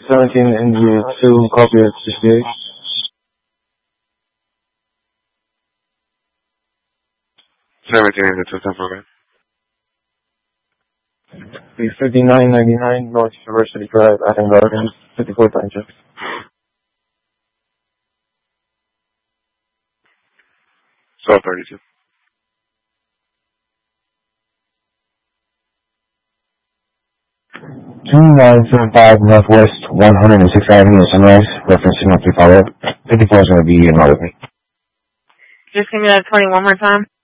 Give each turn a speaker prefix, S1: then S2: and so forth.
S1: 17 and you 2 copy of 68.
S2: 17 and 2 program.
S1: 5999 North University Drive, Athens, Oregon, 54 time check.
S2: So 32.
S3: 2975 Northwest 106th Avenue, Sunrise, reference to monthly follow-up. 54 is going to be in order with me.
S4: Just give me that 20 one more time.